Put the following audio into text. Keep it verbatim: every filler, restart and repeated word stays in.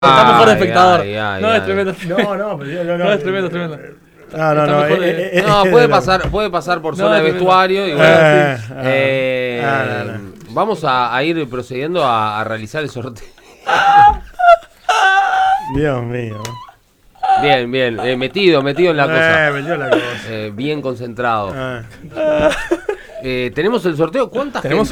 Está mejor de Ay, espectador. ay, ay, no, ay. es tremendo. No, no, pero yo no, no. No, es tremendo, es tremendo. No, no, Está no. mejor eh, de- eh, eh, No, eh, puede no. pasar, puede pasar por No, zona de tremendo. vestuario y bueno. Eh, ah, eh, ah, no, no. Vamos a, a ir procediendo a, a realizar el sorteo. Dios mío. Bien, bien, eh, metido, metido en la cosa. Eh, metió la cosa. Eh, bien concentrado. Ah. Eh, ¿Tenemos el sorteo? ¿Cuántas Tenemos